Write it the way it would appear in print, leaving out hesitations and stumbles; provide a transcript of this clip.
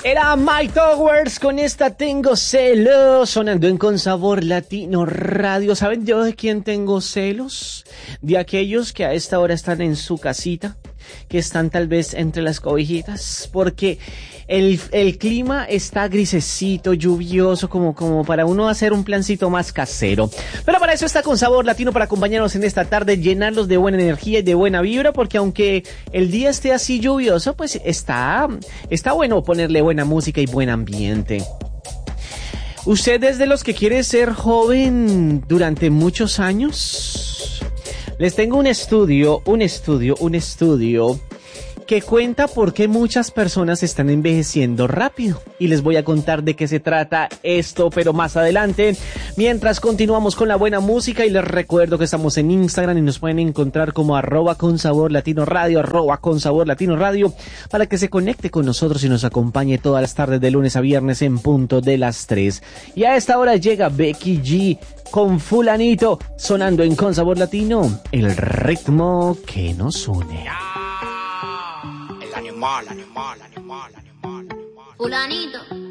Era Mike Towers con esta Tengo Celos, sonando en Con Sabor Latino Radio. ¿Saben yo de quién tengo celos? De aquellos que a esta hora están en su casita, que están tal vez entre las cobijitas, porque el clima está grisecito, lluvioso, como para uno hacer un plancito más casero. Pero para eso está Con Sabor Latino, para acompañarnos en esta tarde, llenarlos de buena energía y de buena vibra, porque aunque el día esté así lluvioso, pues está bueno ponerle buena música y buen ambiente. ¿Usted es de los que quiere ser joven durante muchos años? Les tengo un estudio que cuenta por qué muchas personas están envejeciendo rápido. Y les voy a contar de qué se trata esto, pero más adelante. Mientras continuamos con la buena música, y les recuerdo que estamos en Instagram y nos pueden encontrar como @consaborlatinoradio, @consaborlatinoradio, para que se conecte con nosotros y nos acompañe todas las tardes de lunes a viernes en punto de las 3. Y a esta hora llega Becky G con Fulanito, sonando en Con Sabor Latino, el ritmo que nos une. Fulanito.